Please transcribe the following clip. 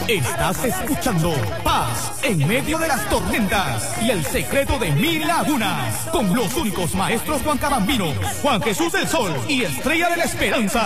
Estás escuchando Paz en medio de las tormentas y el secreto de 1000 lagunas con los únicos maestros Juan Cabambino, Juan Jesús del Sol y Estrella de la Esperanza.